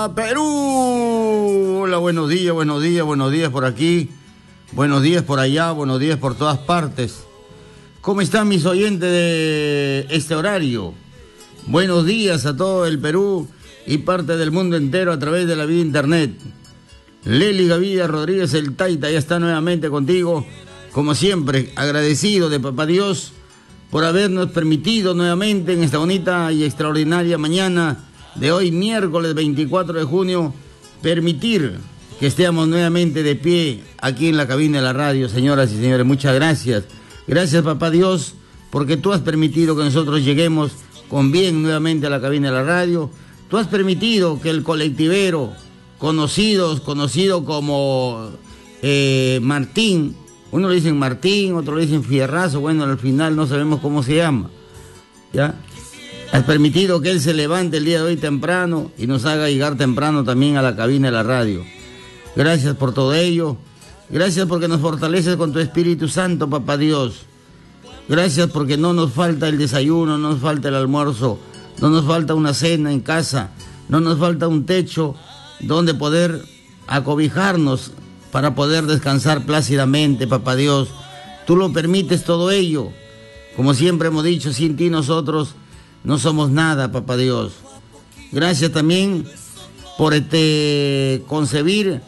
Lima, Perú. Hola, buenos días, buenos días, buenos días por aquí, buenos días por allá, buenos días por todas partes. ¿Cómo están mis oyentes de este horario? Buenos días a todo el Perú y parte del mundo entero a través de la vía internet. Lely Gavilla Rodríguez el Taita ya está nuevamente contigo, como siempre, agradecido de Papá Dios por habernos permitido nuevamente en esta bonita y extraordinaria mañana de hoy, miércoles 24 de junio, permitir que estemos nuevamente de pie aquí en la cabina de la radio. Señoras y señores, muchas gracias. Gracias, Papá Dios, porque tú has permitido que nosotros lleguemos con bien nuevamente a la cabina de la radio. Tú has permitido que el colectivero, conocido como Martín, uno le dicen Martín, otro le dicen Fierrazo, bueno, al final no sabemos cómo se llama, ¿ya? Has permitido que él se levante el día de hoy temprano y nos haga llegar temprano también a la cabina de la radio. Gracias por todo ello. Gracias porque nos fortaleces con tu Espíritu Santo, Papá Dios. Gracias porque no nos falta el desayuno, no nos falta el almuerzo, no nos falta una cena en casa, no nos falta un techo donde poder acobijarnos para poder descansar plácidamente, Papá Dios. Tú lo permites todo ello. Como siempre hemos dicho, sin ti nosotros no somos nada, Papá Dios. Gracias también por concebir,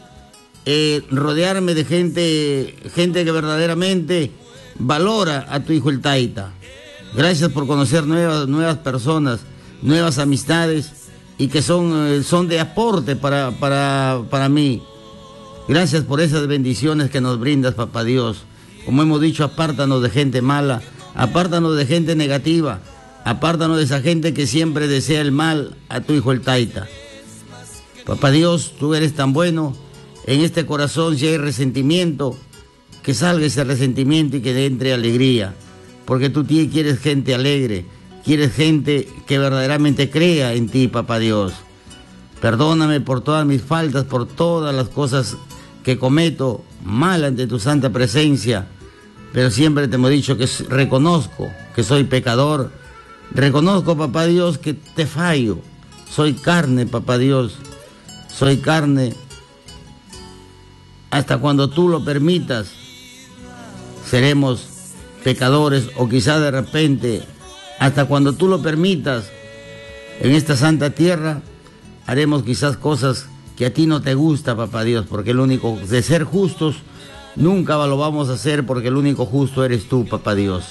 rodearme de gente que verdaderamente valora a tu hijo el Taita. Gracias por conocer nuevas personas, nuevas amistades y que son de aporte para mí. Gracias por esas bendiciones que nos brindas, Papá Dios. Como hemos dicho, apártanos de gente mala, apártanos de gente negativa, apártanos de esa gente que siempre desea el mal a tu hijo el Taita. Papá Dios, tú eres tan bueno. En este corazón, si hay resentimiento, que salga ese resentimiento y que entre alegría. Porque tú quieres gente alegre, quieres gente que verdaderamente crea en ti, Papá Dios. Perdóname por todas mis faltas, por todas las cosas que cometo mal ante tu santa presencia. Pero siempre te hemos dicho que reconozco que soy pecador. Reconozco, Papá Dios, que te fallo. Soy carne, Papá Dios. Soy carne. Hasta cuando tú lo permitas, seremos pecadores, o quizá de repente, hasta cuando tú lo permitas, en esta santa tierra, haremos quizás cosas que a ti no te gusta, Papá Dios, porque el único de ser justos, nunca lo vamos a hacer, porque el único justo eres tú, Papá Dios.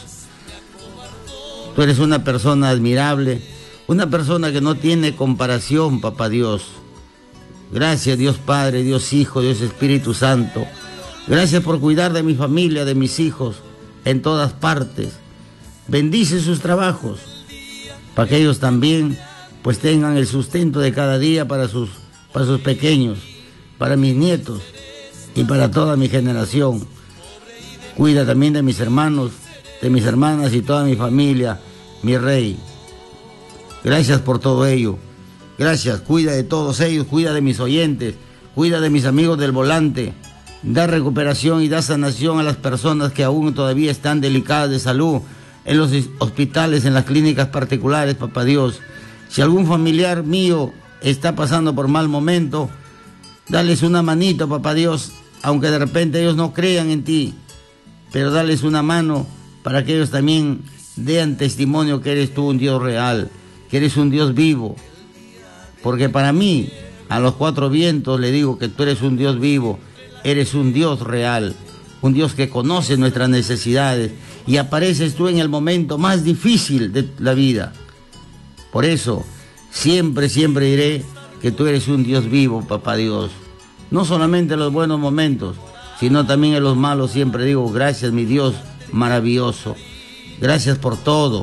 Tú eres una persona admirable, una persona que no tiene comparación, Papá Dios. Gracias, Dios Padre, Dios Hijo, Dios Espíritu Santo. Gracias por cuidar de mi familia, de mis hijos, en todas partes. Bendice sus trabajos, para que ellos también pues tengan el sustento de cada día para sus pequeños, para mis nietos y para toda mi generación. Cuida también de mis hermanos, de mis hermanas y toda mi familia, mi Rey. Gracias por todo ello. Gracias, cuida de todos ellos, cuida de mis oyentes, cuida de mis amigos del volante. Da recuperación y da sanación a las personas que aún todavía están delicadas de salud en los hospitales, en las clínicas particulares, Papá Dios. Si algún familiar mío está pasando por mal momento, dales una manito, Papá Dios, aunque de repente ellos no crean en ti, pero dales una mano para que ellos también den testimonio que eres tú un Dios real, que eres un Dios vivo. Porque para mí, a los cuatro vientos le digo que tú eres un Dios vivo, eres un Dios real, un Dios que conoce nuestras necesidades y apareces tú en el momento más difícil de la vida. Por eso, siempre diré que tú eres un Dios vivo, Papá Dios. No solamente en los buenos momentos, sino también en los malos. Siempre digo, gracias, mi Dios maravilloso. Gracias por todo.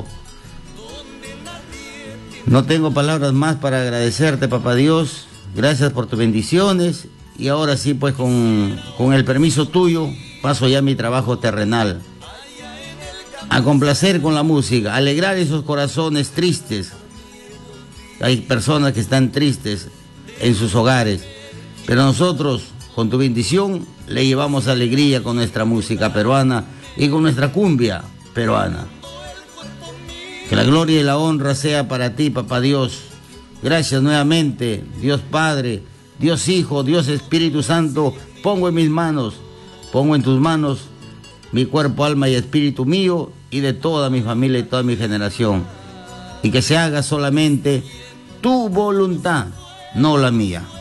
No tengo palabras más para agradecerte, Papá Dios. Gracias por tus bendiciones. Y ahora sí, pues con el permiso tuyo, paso ya a mi trabajo terrenal. A complacer con la música, a alegrar esos corazones tristes. Hay personas que están tristes en sus hogares, pero nosotros, con tu bendición, le llevamos alegría con nuestra música peruana y con nuestra cumbia peruana. Que la gloria y la honra sea para ti, Papá Dios. Gracias nuevamente, Dios Padre, Dios Hijo, Dios Espíritu Santo, pongo en tus manos mi cuerpo, alma y espíritu mío y de toda mi familia y toda mi generación. Y que se haga solamente tu voluntad, no la mía.